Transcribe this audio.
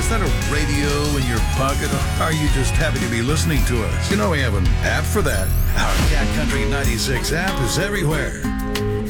Is that a radio in your pocket, or are you just happy to be listening to us? You know we have an app for that. Our Cat Country 96 app is everywhere.